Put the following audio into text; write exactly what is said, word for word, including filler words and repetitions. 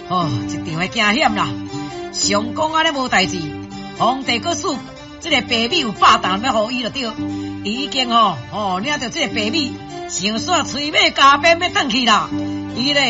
哦，一定会惊险啦！上公安尼无代志，皇帝阁输，这个白米有百担要互伊就对，伊已经吼哦领着这个白米，想煞催马加鞭要转去啦，伊咧。